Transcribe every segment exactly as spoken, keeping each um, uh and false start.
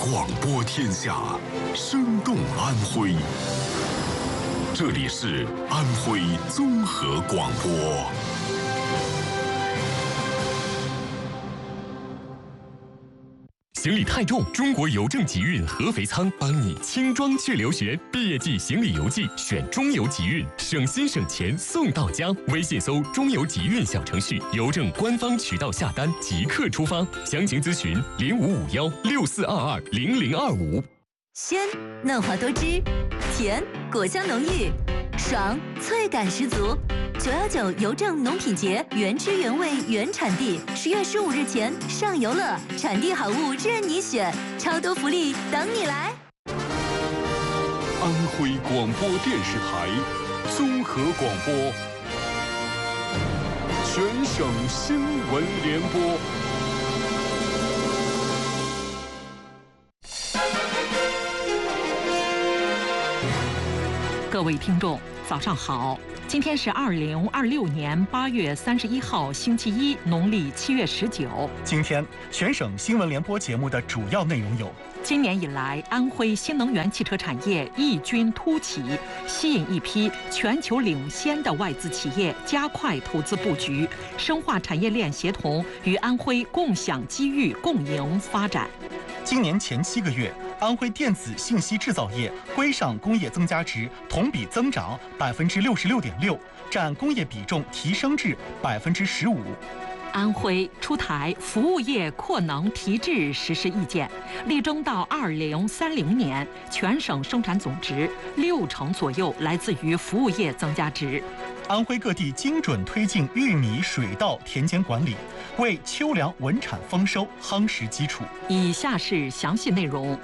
广播天下，生动安徽。这里是安徽综合广播。 行李太重，中国邮政集运合肥仓帮你轻装去留学。毕业季行李邮寄选中邮集运，省心省钱送到家。微信搜中邮集运小程序，邮政官方渠道下单即刻出发。详情咨询零五五幺六四二二零零二五。 鲜嫩滑多汁，甜果香浓郁，爽脆感十足。九幺九邮政农品节原汁原味原产地，十月十五日前上游乐，产地好物任你选，超多福利等你来。 安徽广播电视台综合广播，全省新闻联播。 各位听众，早上好。今天是二零二六年八月三十一号，星期一，农历七月十九。 今天全省新闻联播节目的主要内容有： 今年以来，安徽新能源汽车产业异军突起，吸引一批全球领先的外资企业加快投资布局，深化产业链协同，与安徽共享机遇，共赢发展。 今年前七个月，安徽电子信息制造业规上工业增加值同比增长百分之六十六点六，占工业比重提升至百分之十五。 安徽出台服务业扩能提质实施意见，力争到二零三零年，全省生产总值六成左右来自于服务业增加值。 安徽各地精准推进玉米水稻田间管理，为秋粮稳产丰收夯实基础。 以下是详细内容。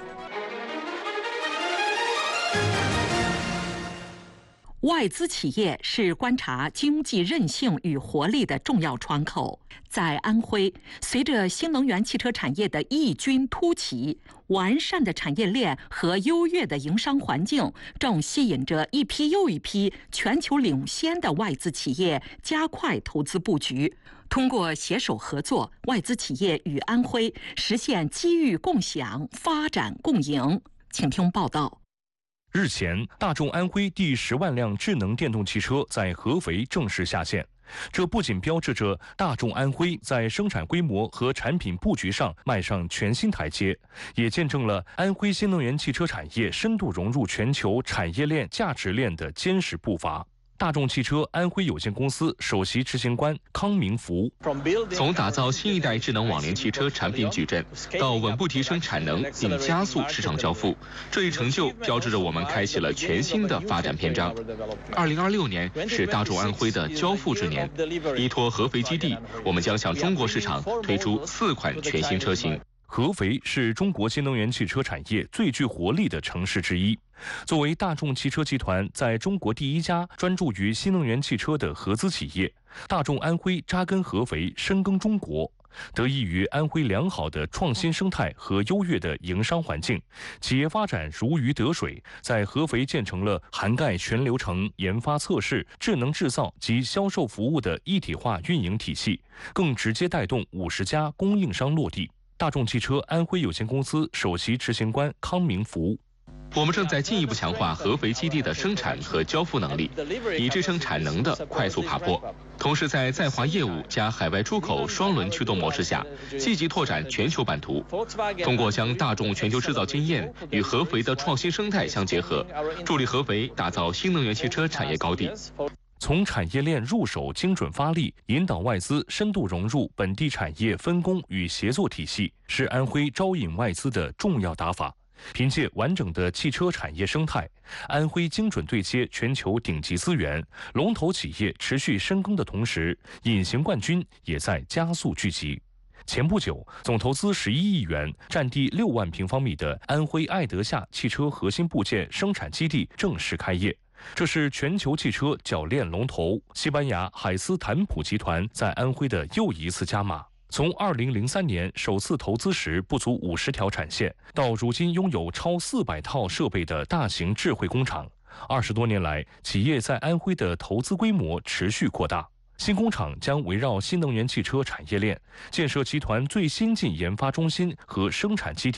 外资企业是观察经济韧性与活力的重要窗口。在安徽，随着新能源汽车产业的异军突起，完善的产业链和优越的营商环境正吸引着一批又一批全球领先的外资企业加快投资布局。通过携手合作，外资企业与安徽实现机遇共享、发展共赢。请听报道。 日前，大众安徽第十万辆智能电动汽车在合肥正式下线。这不仅标志着大众安徽在生产规模和产品布局上迈上全新台阶，也见证了安徽新能源汽车产业深度融入全球产业链价值链的坚实步伐。大众汽车安徽有限公司首席执行官康明福： 从打造新一代智能网联汽车产品矩阵，到稳步提升产能并加速市场交付，这一成就标志着我们开启了全新的发展篇章。二零二六年是大众安徽的交付之年，依托合肥基地，我们将向中国市场推出四款全新车型。 合肥是中国新能源汽车产业最具活力的城市之一。作为大众汽车集团在中国第一家专注于新能源汽车的合资企业，大众安徽扎根合肥，深耕中国。得益于安徽良好的创新生态和优越的营商环境，企业发展如鱼得水，在合肥建成了涵盖全流程研发测试、智能制造及销售服务的一体化运营体系，更直接带动五十家供应商落地。大众汽车安徽有限公司首席执行官康明福： 我们正在进一步强化合肥基地的生产和交付能力，以支撑产能的快速爬坡。同时，在在华业务加海外出口双轮驱动模式下，积极拓展全球版图。通过将大众全球制造经验与合肥的创新生态相结合，助力合肥打造新能源汽车产业高地。 从产业链入手，精准发力，引导外资深度融入本地产业分工与协作体系，是安徽招引外资的重要打法。凭借完整的汽车产业生态，安徽精准对接全球顶级资源，龙头企业持续深耕的同时，隐形冠军也在加速聚集。前不久，总投资十一亿元、占地六万平方米的安徽爱德夏汽车核心部件生产基地正式开业。这是全球汽车铰链龙头西班牙海斯坦普集团在安徽的又一次加码。从二零零三年首次投资时不足五十条产线，到如今拥有超四百套设备的大型智慧工厂，二十多年来，企业在安徽的投资规模持续扩大。新工厂将围绕新能源汽车产业链，建设集团最先进研发中心和生产基地。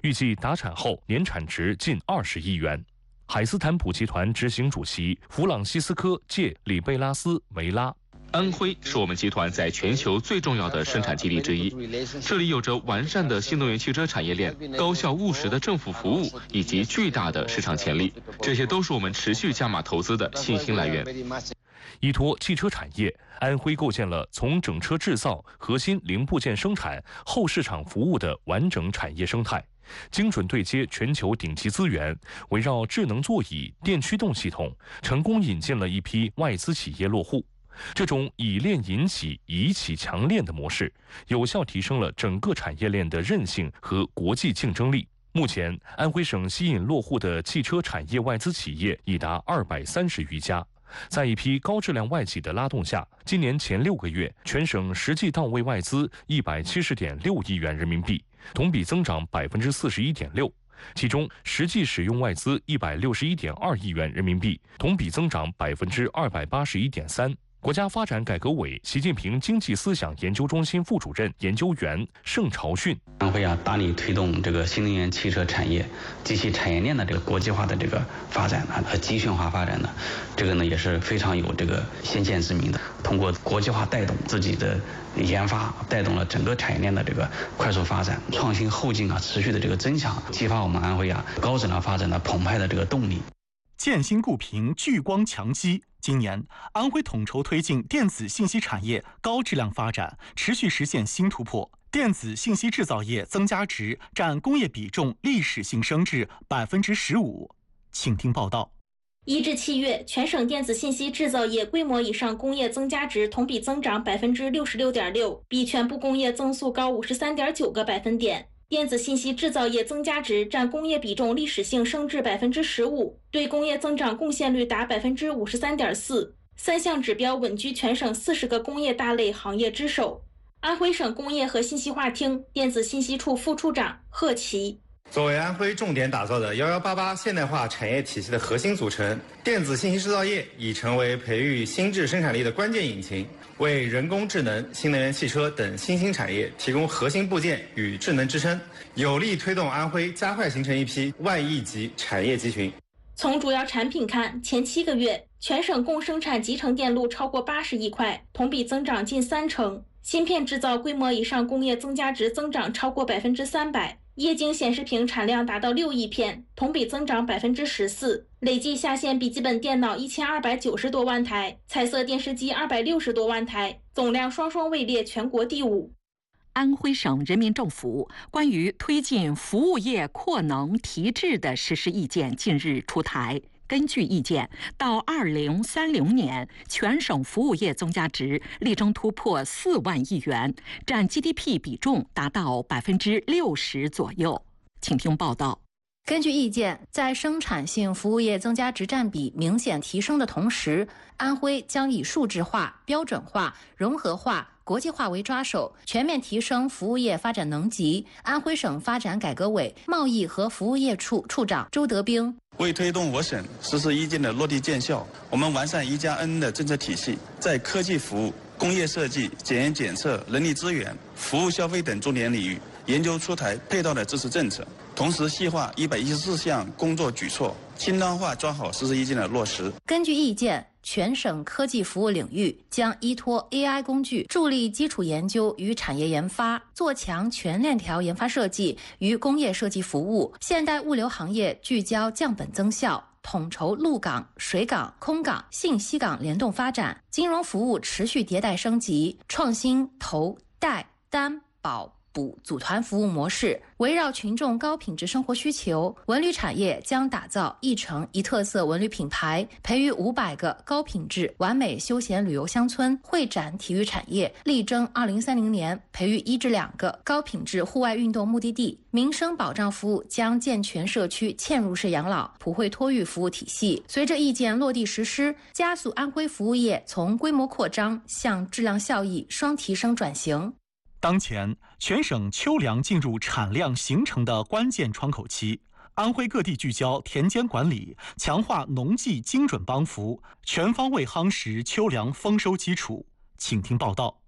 预计达产后年产值近二十亿元。海斯坦普集团执行主席弗朗西斯科·借里贝拉斯维拉。 安徽是我们集团在全球最重要的生产基地之一，这里有着完善的新能源汽车产业链、高效务实的政府服务以及巨大的市场潜力，这些都是我们持续加码投资的信心来源。 依托汽车产业，安徽构建了从整车制造、核心零部件生产、后市场服务的完整产业生态，精准对接全球顶级资源，围绕智能座椅、电驱动系统，成功引进了一批外资企业落户。这种以链引起、以企强链的模式，有效提升了整个产业链的韧性和国际竞争力。目前，安徽省吸引落户的汽车产业外资企业已达二百三十余家。在一批高质量外企的拉动下，今年前六个月，全省实际到位外资一百七十点六亿元人民币，同比增长百分之四十一点六。其中，实际使用外资一百六十一点二亿元人民币，同比增长百分之二百八十一点三。国家发展改革委习近平经济思想研究中心副主任研究员盛朝训： 安徽啊，大力推动这个新能源汽车产业及其产业链的这个国际化的这个发展呢和集群化发展呢，这个呢也是非常有这个先见之明的。通过国际化带动自己的研发，带动了整个产业链的这个快速发展，创新后劲啊持续的这个增强，激发我们安徽啊高质量发展的澎湃的这个动力。 建新固屏聚光强基。今年，安徽统筹推进电子信息产业高质量发展，持续实现新突破。电子信息制造业增加值占工业比重历史性升至百分之十五。请听报道。 一至七月，全省电子信息制造业规模以上工业增加值同比增长百分之六十六点六，比全部工业增速高五十三点九个百分点。电子信息制造业增加值占工业比重历史性升至百分之十五，对工业增长贡献率达百分之五十三点四，三项指标稳居全省四十个工业大类行业之首。安徽省工业和信息化厅电子信息处副处长贺奇。 作为安徽重点打造的一一八八现代化产业体系的核心组成，电子信息制造业已成为培育新质生产力的关键引擎，为人工智能、新能源汽车等新兴产业提供核心部件与智能支撑，有力推动安徽加快形成一批万亿级产业集群。 从主要产品看，前七个月，全省共生产集成电路超过八十亿块，同比增长近三成。芯片制造规模以上工业增加值增长超过百分之三百。液晶显示屏产量达到六亿片，同比增长百分之十四，累计下线笔记本电脑一千二百九十多万台，彩色电视机二百六十多万台，总量双双位列全国第五。 安徽省人民政府关于推进服务业扩能提质的实施意见近日出台。根据意见，到二零三零年，全省服务业增加值力争突破四万亿元，占 G D P 比重达到百分之六十左右。请听报道。 根据意见，在生产性服务业增加值占比明显提升的同时，安徽将以数字化、标准化、融合化、国际化为抓手，全面提升服务业发展能级。安徽省发展改革委贸易和服务业处处长周德兵。 为推动我省实施意见的落地见效，我们完善一加 N 的政策体系，在科技服务、工业设计、检验检测、人力资源、服务消费等重点领域研究出台配套的支持政策，同时细化一百一十四项工作举措，轻量化抓好实施意见的落实。 根据意见，全省科技服务领域将依托 A I 工具，助力基础研究与产业研发，做强全链条研发设计与工业设计服务。现代物流行业聚焦降本增效，统筹陆港、水港、空港、信息港联动发展，金融服务持续迭代升级，创新投贷担保补组团服务模式，围绕群众高品质生活需求，文旅产业将打造一城一特色文旅品牌，培育五百个高品质完美休闲旅游乡村，会展体育产业力争二零三零年培育一至两个高品质户外运动目的地。民生保障服务将健全社区嵌入式养老、普惠托育服务体系。随着意见落地实施，加速安徽服务业从规模扩张向质量效益双提升转型。 当前，全省秋粮进入产量形成的关键窗口期，安徽各地聚焦田间管理，强化农技精准帮扶，全方位夯实秋粮丰收基础。请听报道。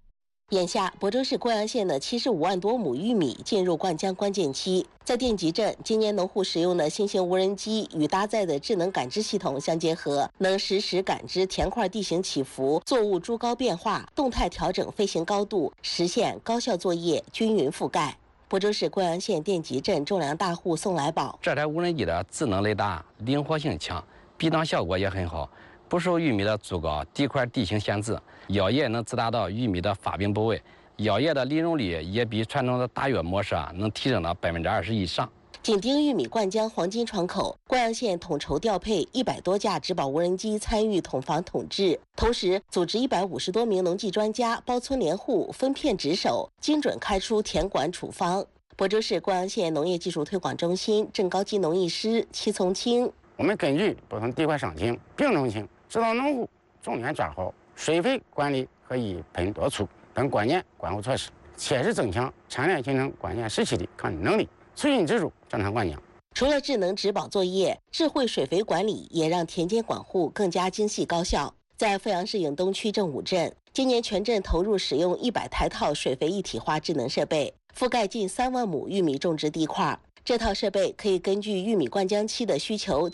眼下，亳州市贵阳县的七十五万多亩玉米进入灌浆关键期。在电集镇，今年农户使用的新型无人机与搭载的智能感知系统相结合，能实时感知田块地形起伏、作物株高变化，动态调整飞行高度，实现高效作业、均匀覆盖。亳州市贵阳县电集镇种粮大户宋来宝： 这台无人机的智能雷达灵活性强，避挡效果也很好，不受玉米的株高、地块地形限制。药液能直达到玉米的发病部位，药液的利用率也比传统的打药模式啊能提升到百分之二十以上。 紧盯玉米灌浆黄金窗口，贵阳县统筹调配一百多架植保无人机参与统防统治，同时组织一百五十多名农技专家包村连户、分片值守，精准开出田管处方。亳州市贵阳县农业技术推广中心正高级农艺师戚从清： 我们根据不同地块生情、病虫情，指导农户重点抓好水肥管理和一喷多粗等关键管护措施，切实增强产链形成关键时期的抗震能力，促进植株正常灌浆。 除了智能植保作业，智慧水肥管理也让田间管护更加精细高效。在阜阳市颍东区正武镇，今年全镇投入使用一百台套水肥一体化智能设备，覆盖近三万亩玉米种植地块。这套设备可以根据玉米灌浆期的需求